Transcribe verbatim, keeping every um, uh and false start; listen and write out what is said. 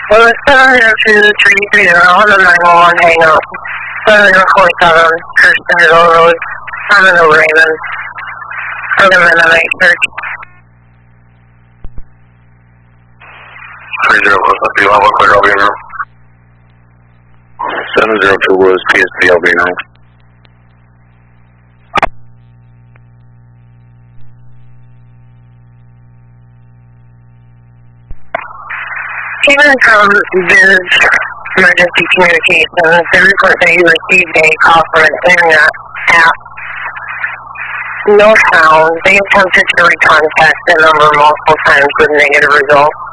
Well, it's seven zero two three three zero on the nine one one hang up. seven zero four seven, Kirsten Road, seven zero Raven. For the Mennonite Church. three zero one, do you have one clear L B room? seven zero two was P S P L B room. Even from Viz Emergency Communications, they report that you received a call from an internet app. No sound. They attempted to recontact the number multiple times with negative results.